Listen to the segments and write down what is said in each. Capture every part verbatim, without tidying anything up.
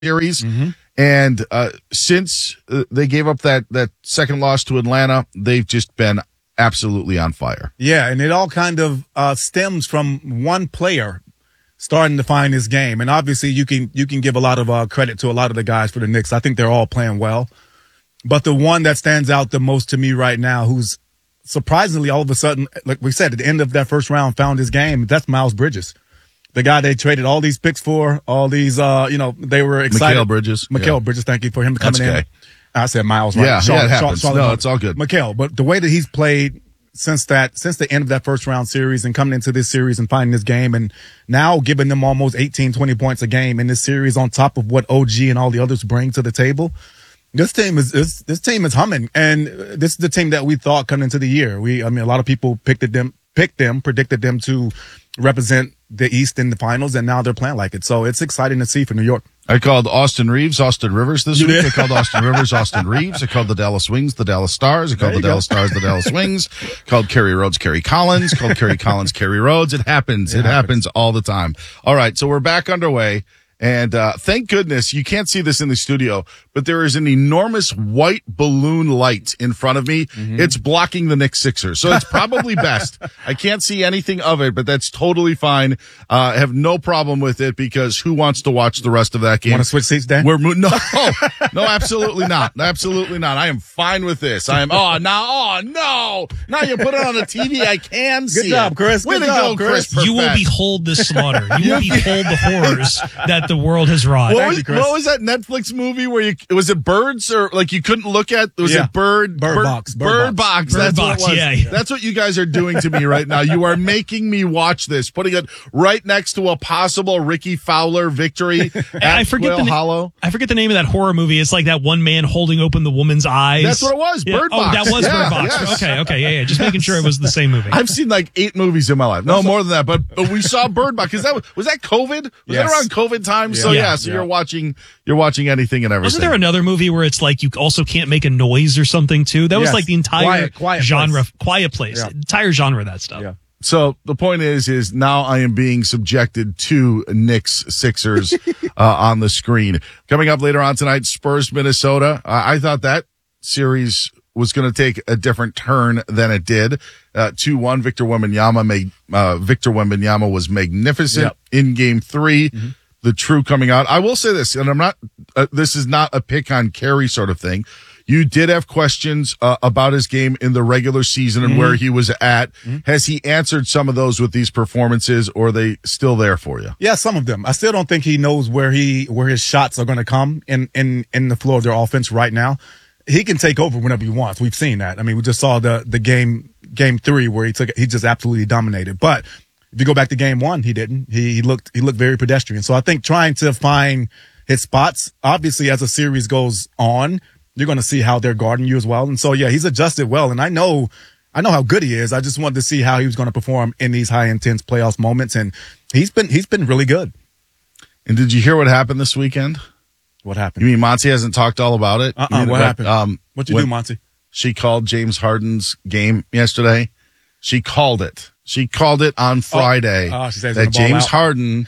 series. Mm-hmm. And uh, since uh, they gave up that, that second loss to Atlanta, they've just been absolutely on fire. Yeah, and it all kind of uh, stems from one player starting to find his game. And obviously you can you can give a lot of uh, credit to a lot of the guys for the Knicks. I think they're all playing well. But the one that stands out the most to me right now, who's surprisingly all of a sudden, like we said, at the end of that first round, found his game, that's Miles Bridges. The guy they traded all these picks for, all these, uh, you know, they were excited. Mikal Bridges. Mikal yeah. Bridges, thank you for him coming That's in. okay. I said Miles, right? Yeah, Sean, yeah, it Sean, happens. Sean, no, Sean, it's all good. Mikal, but the way that he's played since that, since the end of that first round series and coming into this series and finding this game and now giving them almost eighteen, twenty points a game in this series on top of what O G and all the others bring to the table. This team is, is this team is humming, and this is the team that we thought coming into the year. We, I mean, a lot of people picked them, picked them, predicted them to represent the East in the finals, and now they're playing like it. So it's exciting to see for New York. I called Austin Reeves Austin Rivers this You week. did? I called Austin Rivers Austin Reeves. I called the Dallas Wings the Dallas Stars. I called There the you Dallas go. Stars the Dallas Wings. Called Kerry Rhodes Kerry Collins. Called Kerry Collins Kerry Rhodes. It happens. It, It happens. happens. all the time. All right, so we're back underway. And uh thank goodness you can't see this in the studio, but there is an enormous white balloon light in front of me. Mm-hmm. It's blocking the Knicks Sixers. So it's probably best. I can't see anything of it, but that's totally fine. Uh I have no problem with it because who wants to watch the rest of that game? Want to switch seats, Dan? We're mo- no, no, absolutely not. Absolutely not. I am fine with this. I am, oh, now, oh, no. Now you put it on the T V. I can see job, it. Chris. Way Good to job, go, Chris. Chris. You will Perfect. behold the slaughter. You will behold the horrors that the world has wrought. What Thank was, you, Chris. what was that Netflix movie where you, was it birds or like you couldn't look at, was Yeah. it bird? Bird Box, Bird Bird Box. Box. Bird That's Box, what it was. yeah, yeah. That's what you guys are doing to me right now. You are making me watch this, putting it right next to a possible Ricky Fowler victory at I forget Quail the na- Hollow. I forget the name of that horror movie. It's like that one man holding open the woman's eyes. That's what it was, Yeah. Bird Oh, Box. that was Yeah, Bird Box. yes. Okay, okay, yeah, yeah. Just making sure it was the same movie. I've seen like eight movies in my life. No, more than that. But, but we saw Bird Box. Cause that was, was that COVID? Was Yes. that around COVID time? So Yeah. yeah, so Yeah. you're watching, you're watching anything and everything. Wasn't there another movie where it's like you also can't make a noise or something too? That was Yes. like the entire Quiet- Quiet genre, Place. Quiet Place, Yeah. entire genre of that stuff. Yeah. So the point is, is now I am being subjected to Knicks Sixers uh, on the screen. Coming up later on tonight, Spurs Minnesota. Uh, I thought that series was going to take a different turn than it did. Uh, two one, Victor Wembanyama made, uh, Victor Wembanyama was magnificent Yep. in game three. Mm-hmm. The true coming out. I will say this, and I'm not, uh, this is not a pick on Kerry sort of thing. You did have questions uh, about his game in the regular season and Mm-hmm. where he was at. Mm-hmm. Has he answered some of those with these performances, or are they still there for you? Yeah, some of them. I still don't think he knows where he where his shots are going to come in in in the flow of their offense right now. He can take over whenever he wants. We've seen that. I mean, we just saw the the game game three where he took he just absolutely dominated. But if you go back to game one, he didn't. He, he looked he looked very pedestrian. So I think trying to find his spots, obviously, as the series goes on, you're going to see how they're guarding you as well. And so, yeah, he's adjusted well. And I know, I know how good he is. I just wanted to see how he was going to perform in these high intense playoffs moments. And he's been, he's been really good. And did you hear what happened this weekend? What You happened? mean Monty hasn't talked all about it? Uh-uh, You mean, what but, happened? Um, What'd you when do, Monty? She called James Harden's game yesterday. She called it. She called it on Friday Oh, she said he's that gonna ball James out. Harden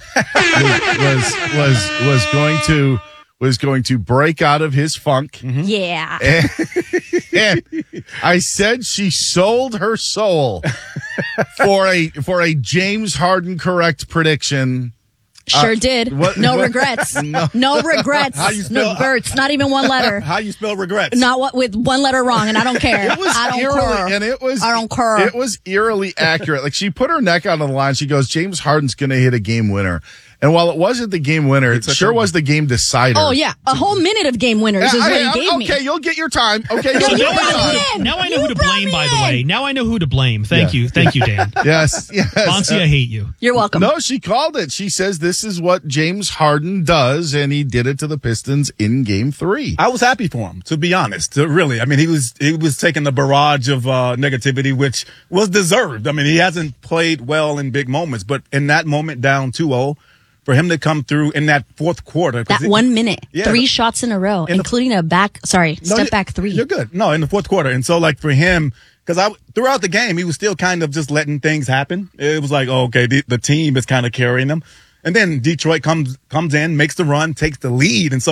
was, was was was going to was going to break out of his funk. Yeah. And, and I said she sold her soul for a for a James Harden correct prediction. Sure Uh, did. what- no what- regrets. No. No, regrets. How you spell- no Berts. Not even one letter. How you spell regrets? Not what with one letter wrong, and I don't care. It was I don't eerily, care. and it was I don't care. It was eerily accurate. Like she put her neck out on the line. She goes, "James Harden's going to hit a game winner." And while it wasn't the game winner, it took sure her- was the game decider. Oh yeah, a whole minute of game winners is I- what I- he gave me. okay, you'll get your time. Okay, you'll So get now your I know, time. who to, in. now I know You who to brought blame, me by the in. way. Now I know who to blame. Thank Yeah. you. Thank you, Dan. Yes, yes. Monty, I hate you. You're welcome. No, she called it. She says this is what James Harden does, and he did it to the Pistons in Game Three. I was happy for him, to be honest. To really, I mean, he was he was taking the barrage of uh, negativity, which was deserved. I mean, he hasn't played well in big moments, but in that moment, down two oh, for him to come through in that fourth quarter, 'cause That it- one minute, Yeah, three the- shots in a row, in the- including a back. Sorry, No, step you- back three. You're good. No, in the fourth quarter, and so like for him, because I throughout the game, he was still kind of just letting things happen. It was like, oh, okay, the, the team is kind of carrying him. And then Detroit comes comes in, makes the run, takes the lead, and so